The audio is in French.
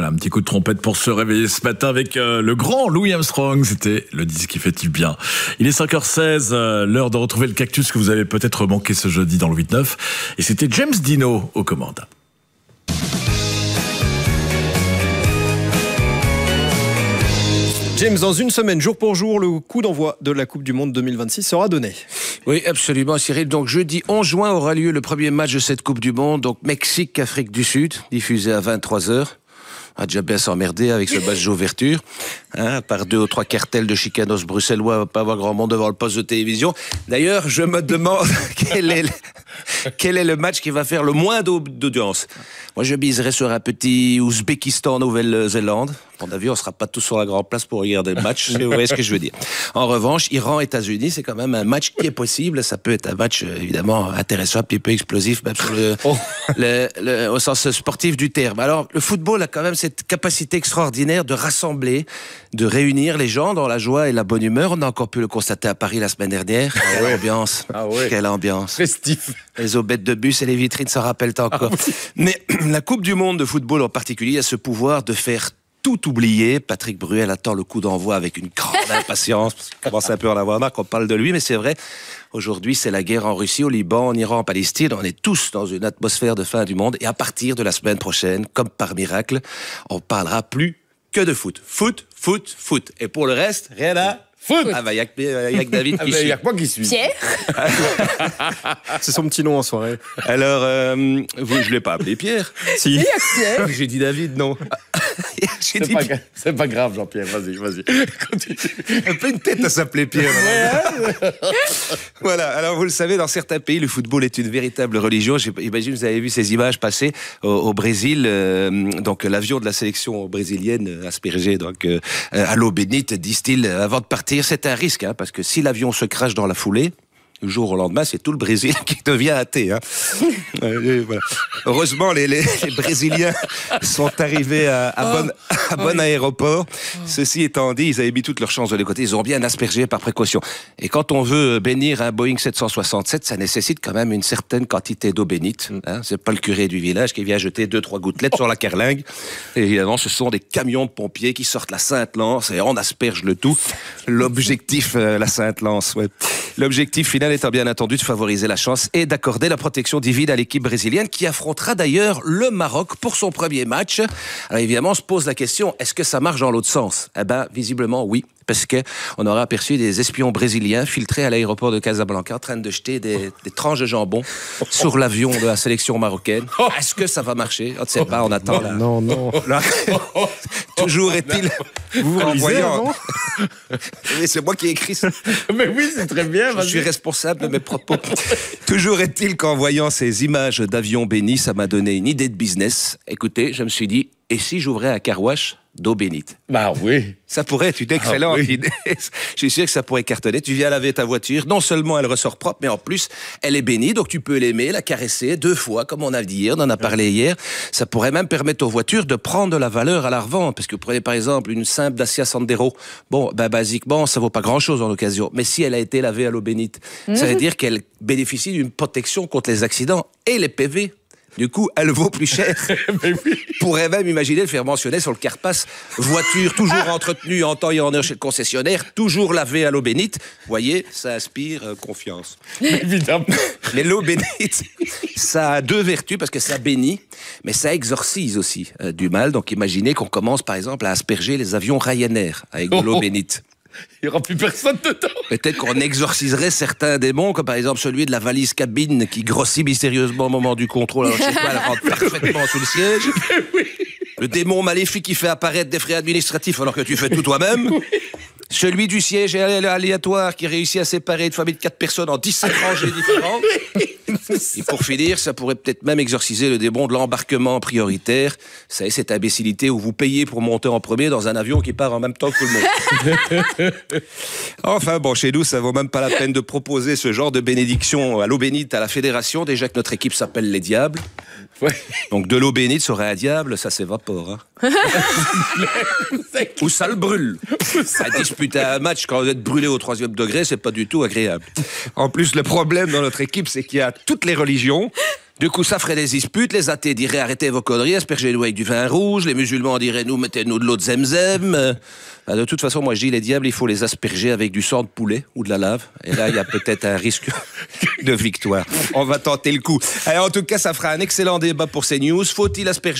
un petit coup de trompette pour se réveiller ce matin avec le grand Louis Armstrong. C'était le disque qui fait du bien. Il est 5h16, l'heure de retrouver le cactus que vous avez peut-être manqué ce jeudi dans le 8-9. Et c'était James Dino aux commandes. James, dans une semaine, jour pour jour, le coup d'envoi de la Coupe du Monde 2026 sera donné. Oui, absolument, Cyril. Donc, jeudi 11 juin aura lieu le premier match de cette Coupe du Monde. Donc, Mexique-Afrique du Sud, diffusé à 23h. On a déjà bien s'emmerder avec ce match d'ouverture. Par 2 ou 3 cartels de chicanos bruxellois, on va pas avoir grand monde devant le poste de télévision. D'ailleurs, je me demande quel est le match qui va faire le moins d'audience. Moi, je miserais sur un petit Ouzbékistan-Nouvelle-Zélande. À mon avis, on sera pas tous sur la grande place pour regarder le match. Vous voyez ce que je veux dire. En revanche, Iran-États-Unis, c'est quand même un match qui est possible. Ça peut être un match, évidemment, intéressant, un petit peu explosif, même sur au sens sportif du terme. Alors, le football a quand même cette capacité extraordinaire de rassembler, de réunir les gens dans la joie et la bonne humeur. On a encore pu le constater à Paris la semaine dernière. Quelle ambiance. Quelle ambiance. Festif. Les aubettes de bus et les vitrines s'en rappellent encore. Mais la Coupe du Monde de football en particulier a ce pouvoir de faire tout oublier. Patrick Bruel attend le coup d'envoi avec une grande impatience. On commence un peu à en avoir marre qu'on parle de lui, mais c'est vrai. Aujourd'hui, c'est la guerre en Russie, au Liban, en Iran, en Palestine. On est tous dans une atmosphère de fin du monde. Et à partir de la semaine prochaine, comme par miracle, on parlera plus que de foot. Foot, foot, foot. Et pour le reste, rien à... Foot. Ah bah, y a que David qui suit. Il y a que moi qui suis. Pierre. C'est son petit nom en soirée. Alors, je l'ai pas appelé Pierre. Si. Il y a que Pierre. J'ai dit David, non. C'est pas grave, Jean-Pierre. Vas-y. Continue. Un peu une tête à s'appeler Pierre. Voilà. Alors, vous le savez, dans certains pays, le football est une véritable religion. J'imagine que vous avez vu ces images passer au Brésil. Donc, l'avion de la sélection brésilienne aspergé à l'eau bénite, disent-ils, avant de partir. C'est un risque, parce que si l'avion se crache dans la foulée, le jour au lendemain, c'est tout le Brésil qui devient athée. Voilà. Heureusement, les Brésiliens sont arrivés à bon aéroport. Ceci étant dit, ils avaient mis toutes leurs chances de leur côté. Ils ont bien aspergé par précaution. Et quand on veut bénir un Boeing 767, ça nécessite quand même une certaine quantité d'eau bénite. C'est pas le curé du village qui vient jeter 2-3 gouttelettes sur la carlingue. Et évidemment, ce sont des camions de pompiers qui sortent la Sainte-Lance et on asperge le tout. L'objectif, la Sainte-Lance, ouais. L'objectif final étant bien entendu de favoriser la chance et d'accorder la protection divine à l'équipe brésilienne qui affrontera d'ailleurs le Maroc pour son premier match. Alors évidemment, on se pose la question, est-ce que ça marche dans l'autre sens ? Eh ben, visiblement oui, parce qu'on aura aperçu des espions brésiliens filtrés à l'aéroport de Casablanca en train de jeter des tranches de jambon sur l'avion de la sélection marocaine. Est-ce que ça va marcher ? On ne sait pas, on attend là. Non. Là, toujours est-il... Vous lisez avant ? Oui, c'est moi qui ai écrit ça. Mais oui, c'est très bien. Je suis responsable de mes propos. Toujours est-il qu'en voyant ces images d'avions bénis, ça m'a donné une idée de business. Écoutez, je me suis dit, et si j'ouvrais un car wash d'eau bénite ? Bah oui. Ça pourrait être une excellente idée. Je suis sûr que ça pourrait cartonner. Tu viens laver ta voiture, non seulement elle ressort propre, mais en plus, elle est bénie, donc tu peux l'aimer, la caresser 2 fois, comme on a dit hier, on en a parlé hier. Ça pourrait même permettre aux voitures de prendre de la valeur à la revente, parce que vous prenez par exemple une simple Dacia Sandero. Bon, basiquement, ça vaut pas grand-chose en occasion. Mais si elle a été lavée à l'eau bénite, ça veut dire qu'elle bénéficie d'une protection contre les accidents et les PV. Du coup, elle vaut plus cher. Pourrait même imaginer le faire mentionner sur le Carpass. Voiture toujours entretenue en temps et en heure chez le concessionnaire, toujours lavée à l'eau bénite. Vous voyez, ça inspire confiance. Évidemment. Mais l'eau bénite, ça a 2 vertus parce que ça bénit, mais ça exorcise aussi du mal. Donc imaginez qu'on commence par exemple à asperger les avions Ryanair avec de l'eau bénite. Il n'y aura plus personne dedans. Peut-être qu'on exorciserait certains démons, comme par exemple celui de la valise cabine qui grossit mystérieusement au moment du contrôle. Alors, je sais pas, elle rentre parfaitement sous le siège. Oui. Le démon maléfique qui fait apparaître des frais administratifs alors que tu fais tout toi-même. Celui du siège aléatoire qui réussit à séparer une famille de 4 personnes en 17 rangées différentes. Et pour finir, ça pourrait peut-être même exorciser le démon de l'embarquement prioritaire. Vous savez, cette imbécilité où vous payez pour monter en premier dans un avion qui part en même temps que tout le monde. Enfin bon, chez nous, ça vaut même pas la peine de proposer ce genre de bénédiction à l'eau bénite à la fédération. Déjà que notre équipe s'appelle les Diables. Ouais. Donc de l'eau bénite sur un diable, ça s'évapore. Ou ça le brûle. À disputer un match quand vous êtes brûlé au 3e degré, c'est pas du tout agréable. En plus, le problème dans notre équipe, c'est qu'il y a toutes les religions, Du coup, ça ferait des disputes. Les athées diraient arrêtez vos conneries, aspergez-nous avec du vin rouge. Les musulmans diraient nous mettez-nous de l'eau de zemzem. De toute façon, moi je dis les diables, il faut les asperger avec du sang de poulet ou de la lave. Et là, il y a peut-être un risque de victoire. On va tenter le coup. En tout cas, ça fera un excellent débat pour ces news. Faut-il asperger